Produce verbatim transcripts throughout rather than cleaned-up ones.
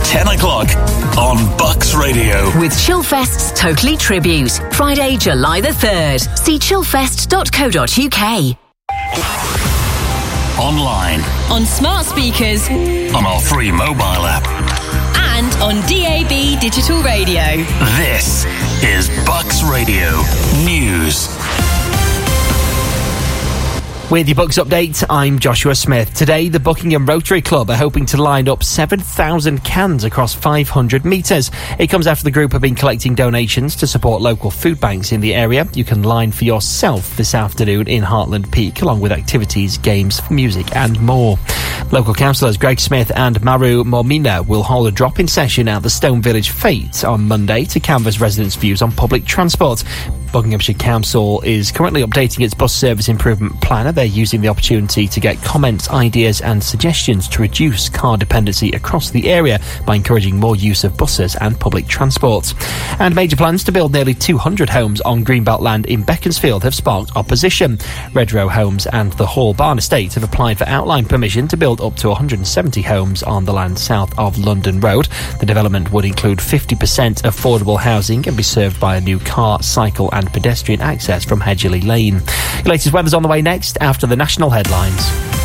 ten o'clock on Bucks Radio. With Chillfest's Totally Tribute, Friday, July the third. See chillfest dot co dot uk. Online. On smart speakers. On our free mobile app. And on D A B digital radio. This is Bucks Radio News. With your Bucks update, I'm Joshua Smith. Today, the Buckingham Rotary Club are hoping to line up seven thousand cans across five hundred metres. It comes after the group have been collecting donations to support local food banks in the area. You can line for yourself this afternoon in Heartland Peak, along with activities, games, music and more. Local councillors Greg Smith and Maru Mormina will hold a drop-in session at the Stone Village Fete on Monday to canvass residents' views on public transport. Buckinghamshire Council is currently updating its bus service improvement plan. They're using the opportunity to get comments, ideas and suggestions to reduce car dependency across the area by encouraging more use of buses and public transport. And major plans to build nearly two hundred homes on Greenbelt land in Beaconsfield have sparked opposition. Redrow Homes and the Hall Barn Estate have applied for outline permission to build up to one hundred seventy homes on the land south of London Road. The development would include fifty percent affordable housing and be served by a new car, cycle and pedestrian access from Hedgerley Lane. The latest weather's on the way next after the national headlines.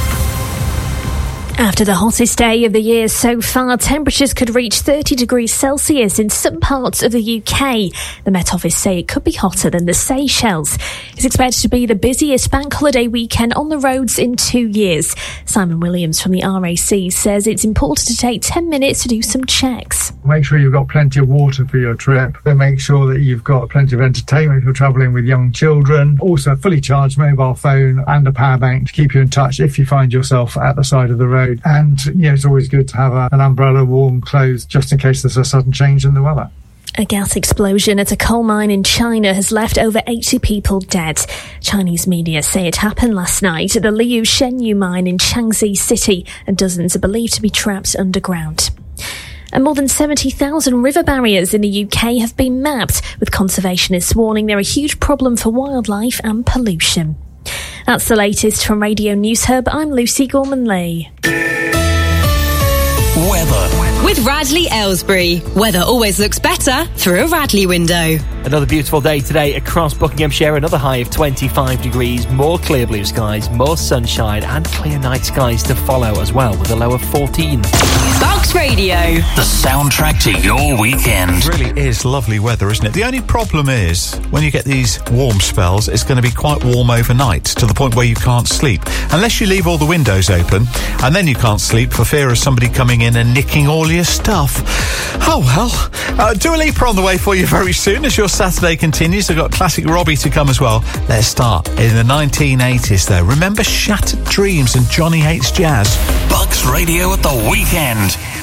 After the hottest day of the year so far, temperatures could reach thirty degrees Celsius in some parts of the U K. The Met Office say it could be hotter than the Seychelles. It's expected to be the busiest bank holiday weekend on the roads in two years. Simon Williams from the R A C says it's important to take ten minutes to do some checks. Make sure you've got plenty of water for your trip. Then make sure that you've got plenty of entertainment if you're travelling with young children. Also a fully charged mobile phone and a power bank to keep you in touch if you find yourself at the side of the road. And, you know, it's always good to have a, an umbrella, warm clothes, just in case there's a sudden change in the weather. A gas explosion at a coal mine in China has left over eighty people dead. Chinese media say it happened last night at the Liu Shenyu mine in Changxi City, and dozens are believed to be trapped underground. And more than seventy thousand river barriers in the U K have been mapped, with conservationists warning they're a huge problem for wildlife and pollution. That's the latest from Radio News Hub. I'm Lucy Gorman-Lee. Weather. With Radley Aylesbury. Weather always looks better through a Radley window. Another beautiful day today across Buckinghamshire. Another high of twenty-five degrees, more clear blue skies, more sunshine and clear night skies to follow as well, with a low of fourteen. Bucks Radio. The soundtrack to your weekend. It really is lovely weather, isn't it? The only problem is, when you get these warm spells, it's going to be quite warm overnight, to the point where you can't sleep. Unless you leave all the windows open, and then you can't sleep for fear of somebody coming in and nicking all your stuff. Oh well. Uh, Dua Lipa on the way for you very soon as your Saturday continues. I've got classic Robbie to come as well. Let's start in the nineteen eighties though. Remember Shattered Dreams and Johnny Hates Jazz? Bucks Radio at the weekend.